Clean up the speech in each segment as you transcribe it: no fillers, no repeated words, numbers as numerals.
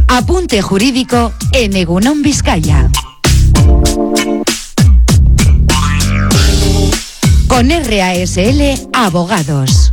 Apunte jurídico en Egunon Vizcaya. Con RASL Abogados.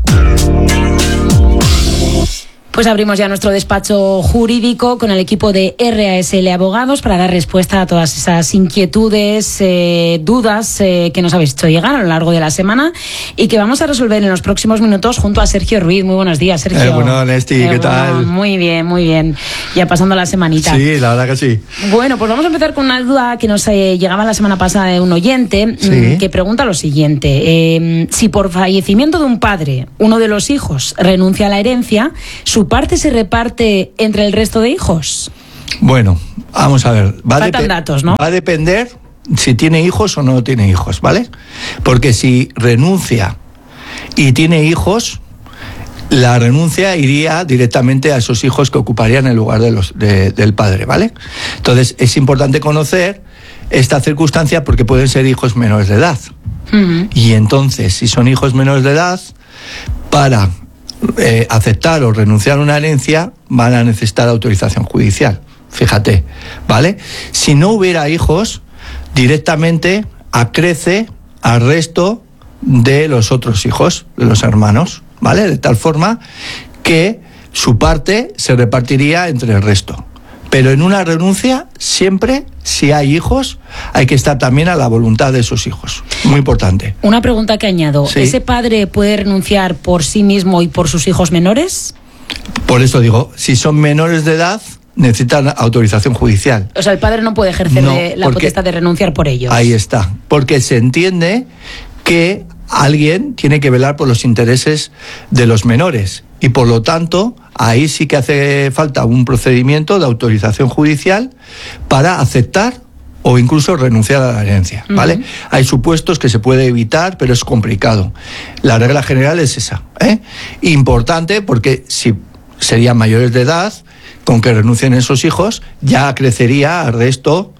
Pues abrimos ya nuestro despacho jurídico con el equipo de RASL Abogados para dar respuesta a todas esas inquietudes, dudas que nos habéis hecho llegar a lo largo de la semana y que vamos a resolver en los próximos minutos junto a Sergio Ruiz. Muy buenos días, Sergio. Bueno, Nesti, ¿qué tal? Muy bien, muy bien. Ya pasando la semanita. Sí, la verdad que sí. Bueno, pues vamos a empezar con una duda que nos llegaba la semana pasada de un oyente que pregunta lo siguiente. Si por fallecimiento de un padre, uno de los hijos renuncia a la herencia, ¿su parte se reparte entre el resto de hijos? Bueno, vamos a ver. Faltan datos, ¿no? Va a depender si tiene hijos o no tiene hijos, ¿vale? Porque si renuncia y tiene hijos, la renuncia iría directamente a esos hijos que ocuparían el lugar del padre, ¿vale? Entonces, es importante conocer esta circunstancia porque pueden ser hijos menores de edad. Y entonces, si son hijos menores de edad, para aceptar o renunciar a una herencia van a necesitar autorización judicial, fíjate, ¿vale? Si no hubiera hijos, directamente acrece al resto de los otros hijos, de los hermanos, ¿vale? De tal forma que su parte se repartiría entre el resto. Pero en una renuncia, siempre, si hay hijos, hay que estar también a la voluntad de esos hijos. Muy importante. Una pregunta que añado. Sí. ¿Ese padre puede renunciar por sí mismo y por sus hijos menores? Por eso digo, si son menores de edad, necesitan autorización judicial. O sea, el padre no puede ejercer la potestad de renunciar por ellos. Ahí está. Porque se entiende que alguien tiene que velar por los intereses de los menores. Y por lo tanto, ahí sí que hace falta un procedimiento de autorización judicial para aceptar o incluso renunciar a la herencia, ¿vale? Hay supuestos que se puede evitar, pero es complicado. La regla general es esa, Importante porque si serían mayores de edad, con que renuncien esos hijos, ya crecería al resto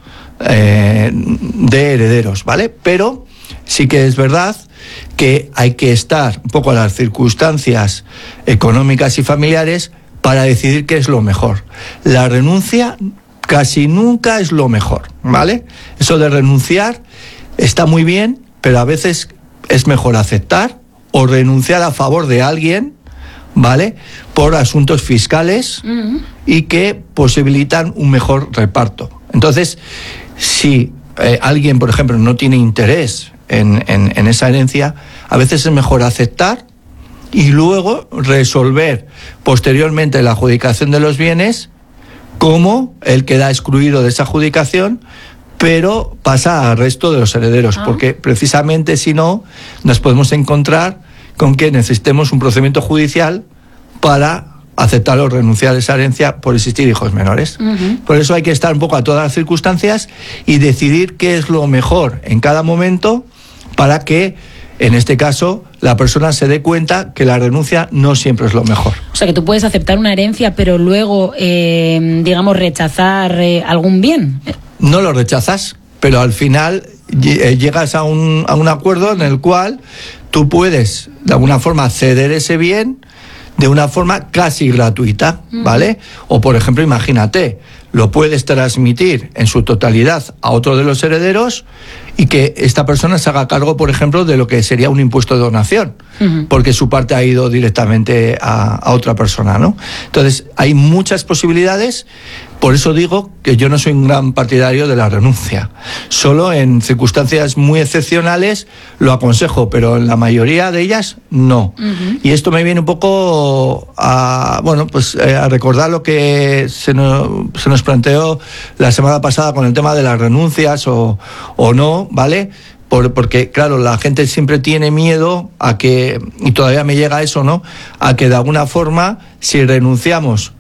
de herederos, ¿vale? Pero sí que es verdad que hay que estar un poco a las circunstancias económicas y familiares para decidir qué es lo mejor. La renuncia casi nunca es lo mejor, ¿vale? Eso de renunciar está muy bien, pero a veces es mejor aceptar o renunciar a favor de alguien, ¿vale? Por asuntos fiscales y que posibilitan un mejor reparto. Entonces, si alguien, por ejemplo, no tiene interés en esa herencia, a veces es mejor aceptar y luego resolver posteriormente la adjudicación de los bienes como el queda excluido de esa adjudicación, pero pasa al resto de los herederos, porque precisamente si no, nos podemos encontrar con que necesitemos un procedimiento judicial para aceptar o renunciar a esa herencia por existir hijos menores. Por eso hay que estar un poco a todas las circunstancias y decidir qué es lo mejor en cada momento para que, en este caso, la persona se dé cuenta que la renuncia no siempre es lo mejor. O sea, que tú puedes aceptar una herencia, pero luego, digamos, rechazar algún bien. No lo rechazas, pero al final llegas a un acuerdo en el cual tú puedes, de alguna forma, ceder ese bien de una forma casi gratuita, ¿vale? O, por ejemplo, imagínate, lo puedes transmitir en su totalidad a otro de los herederos y que esta persona se haga cargo, por ejemplo, de lo que sería un impuesto de donación, porque su parte ha ido directamente a otra persona, ¿no? Entonces, hay muchas posibilidades. Por eso digo que yo no soy un gran partidario de la renuncia. Solo en circunstancias muy excepcionales lo aconsejo, pero en la mayoría de ellas no. Y esto me viene un poco a recordar lo que se nos planteó la semana pasada con el tema de las renuncias o no, ¿vale? Porque, claro, la gente siempre tiene miedo a que, y todavía me llega eso, ¿no?, a que de alguna forma, si renunciamos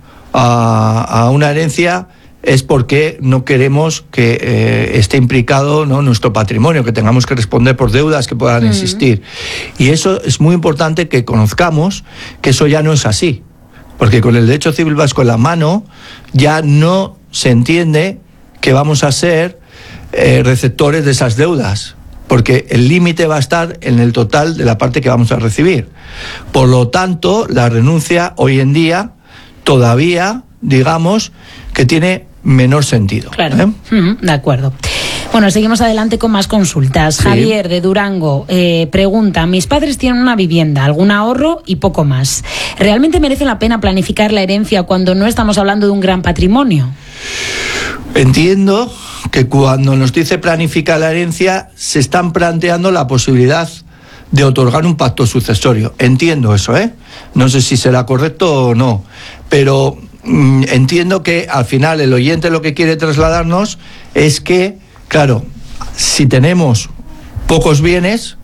a una herencia, es porque no queremos que esté implicado, ¿no?, nuestro patrimonio, que tengamos que responder por deudas que puedan existir. Y eso es muy importante que conozcamos que eso ya no es así. Porque con el derecho civil vasco en la mano ya no se entiende que vamos a ser receptores de esas deudas, porque el límite va a estar en el total de la parte que vamos a recibir. Por lo tanto, la renuncia hoy en día todavía, digamos, que tiene menor sentido. Claro. De acuerdo. Bueno, seguimos adelante con más consultas. Sí. Javier, de Durango, pregunta: mis padres tienen una vivienda, algún ahorro y poco más. ¿Realmente merece la pena planificar la herencia cuando no estamos hablando de un gran patrimonio? Entiendo que cuando nos dice planificar la herencia, se están planteando la posibilidad de otorgar un pacto sucesorio. Entiendo eso, No sé si será correcto o no, pero entiendo que al final el oyente lo que quiere trasladarnos es que, claro, si tenemos pocos bienes,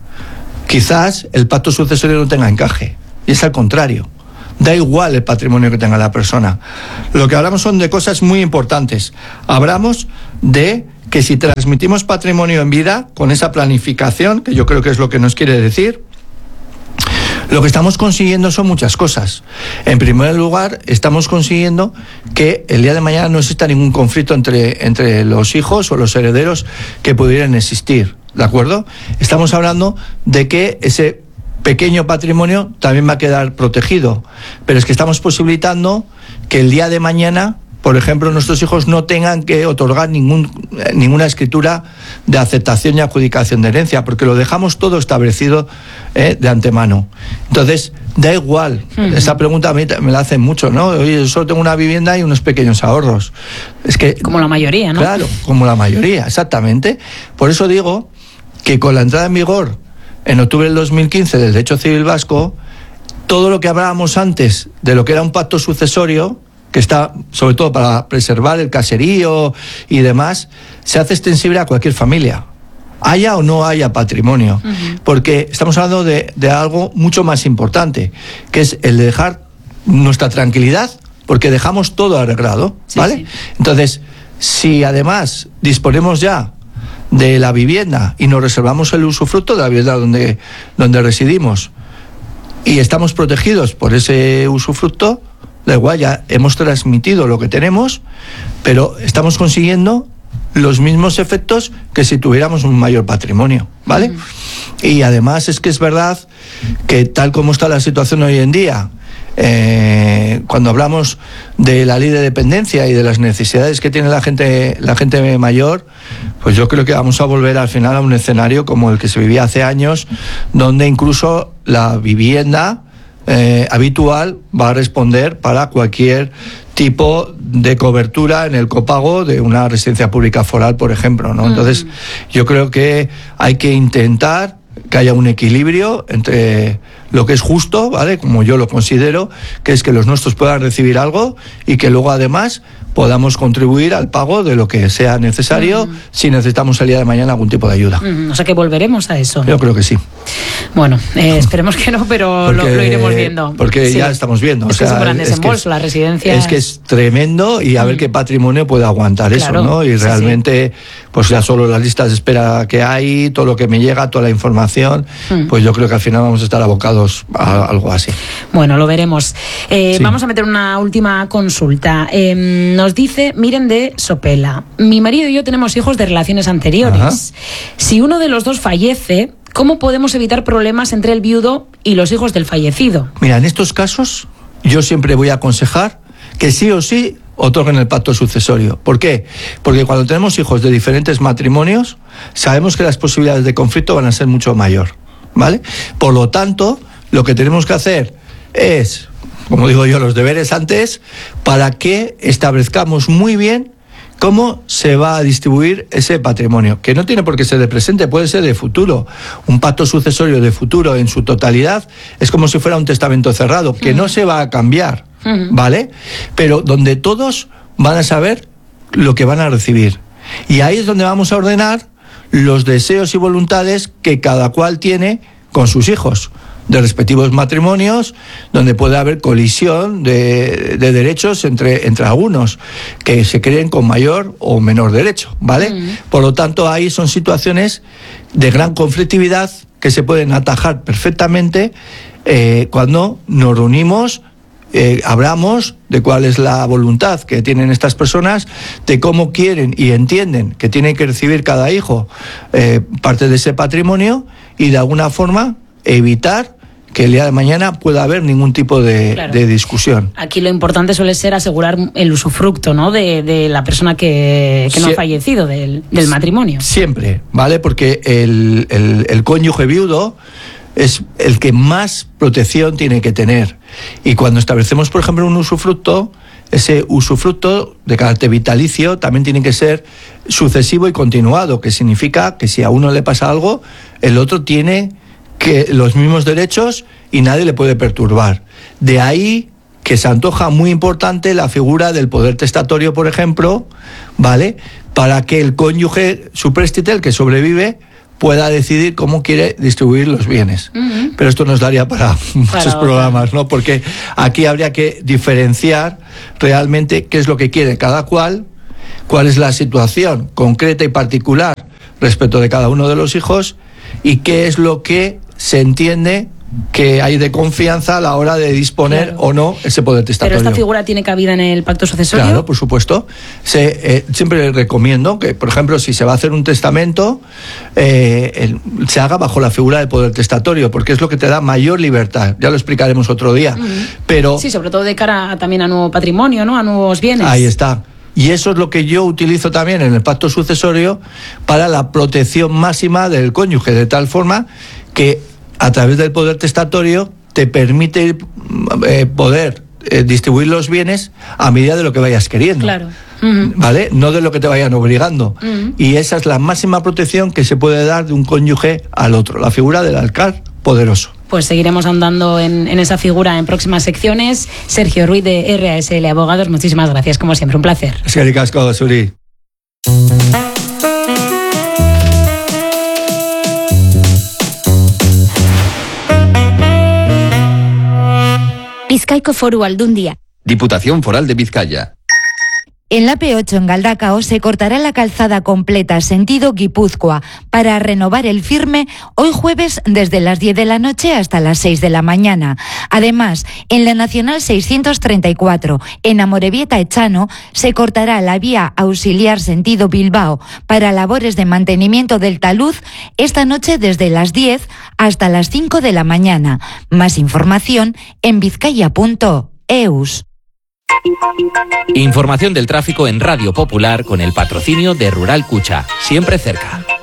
quizás el pacto sucesorio no tenga encaje. Y es al contrario. Da igual el patrimonio que tenga la persona. Lo que hablamos son de cosas muy importantes. Hablamos de que si transmitimos patrimonio en vida, con esa planificación, que yo creo que es lo que nos quiere decir, lo que estamos consiguiendo son muchas cosas. En primer lugar, estamos consiguiendo que el día de mañana no exista ningún conflicto entre los hijos o los herederos que pudieran existir, ¿de acuerdo? Estamos hablando de que ese pequeño patrimonio también va a quedar protegido, pero es que estamos posibilitando que el día de mañana, por ejemplo, nuestros hijos no tengan que otorgar ninguna escritura de aceptación y adjudicación de herencia, porque lo dejamos todo establecido de antemano. Entonces, da igual. Esa pregunta a mí me la hacen mucho, ¿no? Oye, yo solo tengo una vivienda y unos pequeños ahorros. Es que, como la mayoría, ¿no? Claro, como la mayoría, exactamente. Por eso digo que con la entrada en vigor en octubre del 2015 del Derecho Civil Vasco, todo lo que hablábamos antes de lo que era un pacto sucesorio, que está sobre todo para preservar el caserío y demás, se hace extensible a cualquier familia, haya o no haya patrimonio, porque estamos hablando de algo mucho más importante, que es el de dejar nuestra tranquilidad, porque dejamos todo arreglado, ¿vale? Sí. Entonces, si además disponemos ya de la vivienda y nos reservamos el usufructo de la vivienda donde residimos y estamos protegidos por ese usufructo, da igual, ya hemos transmitido lo que tenemos, pero estamos consiguiendo los mismos efectos que si tuviéramos un mayor patrimonio, ¿vale? Y además es que es verdad que tal como está la situación hoy en día, cuando hablamos de la ley de dependencia y de las necesidades que tiene la gente mayor, pues yo creo que vamos a volver al final a un escenario como el que se vivía hace años, donde incluso la vivienda habitual va a responder para cualquier tipo de cobertura en el copago de una residencia pública foral, por ejemplo, ¿no? Entonces, yo creo que hay que intentar que haya un equilibrio entre lo que es justo, ¿vale? Como yo lo considero, que es que los nuestros puedan recibir algo y que luego además podamos contribuir al pago de lo que sea necesario si necesitamos el día de mañana algún tipo de ayuda. O sea que volveremos a eso. Yo creo que sí. Bueno, esperemos que no, pero lo iremos viendo. Porque ya estamos viendo. Es que son grandes desembolsos, la residencia. Es que es tremendo y a ver qué patrimonio puede aguantar eso, ¿no? Y realmente, pues ya solo las listas de espera que hay, todo lo que me llega, toda la información, pues yo creo que al final vamos a estar abocados a algo así. Bueno, lo veremos. Vamos a meter una última consulta. Nos dice Miren de Sopela: mi marido y yo tenemos hijos de relaciones anteriores. Ajá. Si uno de los dos fallece, ¿cómo podemos evitar problemas entre el viudo y los hijos del fallecido? Mira, en estos casos yo siempre voy a aconsejar que sí o sí otorguen el pacto sucesorio. ¿Por qué? Porque cuando tenemos hijos de diferentes matrimonios, sabemos que las posibilidades de conflicto van a ser mucho mayor, ¿vale? Por lo tanto, lo que tenemos que hacer es, como digo yo, los deberes antes, para que establezcamos muy bien cómo se va a distribuir ese patrimonio, que no tiene por qué ser de presente, puede ser de futuro. Un pacto sucesorio de futuro en su totalidad es como si fuera un testamento cerrado, que no se va a cambiar, ¿vale? Pero donde todos van a saber lo que van a recibir. Y ahí es donde vamos a ordenar los deseos y voluntades que cada cual tiene con sus hijos de respectivos matrimonios, donde puede haber colisión de derechos entre algunos que se creen con mayor o menor derecho, ¿vale? Por lo tanto, ahí son situaciones de gran conflictividad que se pueden atajar perfectamente cuando nos reunimos, hablamos de cuál es la voluntad que tienen estas personas, de cómo quieren y entienden que tiene que recibir cada hijo parte de ese patrimonio y de alguna forma evitar que el día de mañana pueda haber ningún tipo de discusión. Aquí lo importante suele ser asegurar el usufructo, ¿no?, de la persona que no ha fallecido, del matrimonio. Siempre, ¿vale? Porque el cónyuge viudo es el que más protección tiene que tener. Y cuando establecemos, por ejemplo, un usufructo, ese usufructo de carácter vitalicio también tiene que ser sucesivo y continuado, que significa que si a uno le pasa algo, el otro tiene que los mismos derechos y nadie le puede perturbar. De ahí que se antoja muy importante la figura del poder testatorio, por ejemplo, ¿vale? Para que el cónyuge supréstite, el que sobrevive, pueda decidir cómo quiere distribuir los bienes. Uh-huh. Pero esto nos daría para muchos programas, ¿no? Porque aquí habría que diferenciar realmente qué es lo que quiere cada cual, cuál es la situación concreta y particular respecto de cada uno de los hijos y qué es lo que se entiende que hay de confianza a la hora de disponer o no ese poder testatorio. ¿Pero esta figura tiene cabida en el pacto sucesorio? Claro, por supuesto. Siempre recomiendo que, por ejemplo, si se va a hacer un testamento, se haga bajo la figura del poder testatorio, porque es lo que te da mayor libertad. Ya lo explicaremos otro día. Pero sí, sobre todo de cara también a nuevo patrimonio, ¿no?, a nuevos bienes. Ahí está. Y eso es lo que yo utilizo también en el pacto sucesorio para la protección máxima del cónyuge, de tal forma que a través del poder testatorio te permite poder distribuir los bienes a medida de lo que vayas queriendo. Claro. ¿Vale? No de lo que te vayan obligando. Y esa es la máxima protección que se puede dar de un cónyuge al otro, la figura del alcalde poderoso. Pues seguiremos andando en esa figura en próximas secciones. Sergio Ruiz, de RASL Abogados, muchísimas gracias, como siempre, un placer. Eskerrik asko, zuri. Bizkaiko Foru Aldundia. Diputación Foral de Vizcaya. En la P8 en Galdakao se cortará la calzada completa sentido Guipúzcoa para renovar el firme hoy jueves desde las 10 de la noche hasta las 6 de la mañana. Además, en la Nacional 634, en Amorebieta Echano, se cortará la vía auxiliar sentido Bilbao para labores de mantenimiento del talud esta noche desde las 10 hasta las 5 de la mañana. Más información en vizcaya.eus. Información del tráfico en Radio Popular con el patrocinio de Rural Cucha, siempre cerca.